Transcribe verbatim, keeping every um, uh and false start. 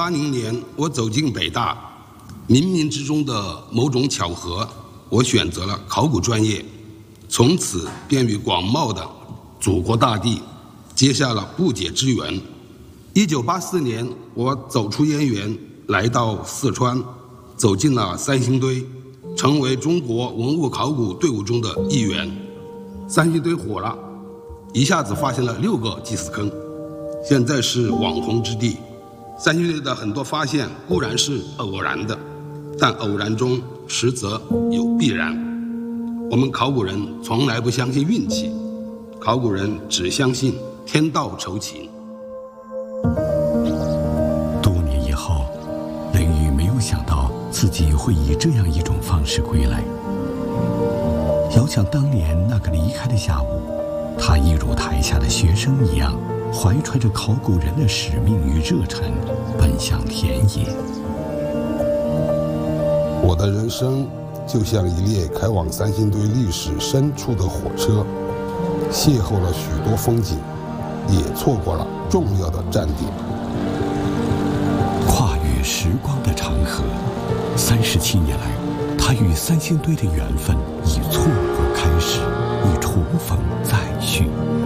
八零年，我走进北大，冥冥之中的某种巧合，我选择了考古专业，从此便与广袤的祖国大地结下了不解之缘。一九八四年，我走出燕园，来到四川，走进了三星堆，成为中国文物考古队伍中的一员。三星堆火了，一下子发现了六个祭祀坑，现在是网红之地。三星堆的很多发现固然是偶然的，但偶然中实则有必然。我们考古人从来不相信运气，考古人只相信天道酬勤。 多年以后，雷雨没有想到自己会以这样一种方式归来。遥想当年那个离开的下午，他一如台下的学生一样，怀揣着考古人的使命与热忱，奔向田野。 我的人生就像一列开往三星堆历史深处的火车，邂逅了许多风景，也错过了重要的站点。 跨越时光的长河，三十七年来，他与三星堆的缘分已错过开始，已重逢再续。